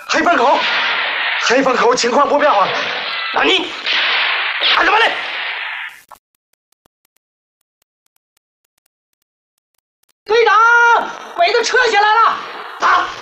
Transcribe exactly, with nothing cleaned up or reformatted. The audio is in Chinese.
黑风口，黑风口情况不妙啊！ 那你干什么嘞？ 队长，鬼子撤下来了！ 打！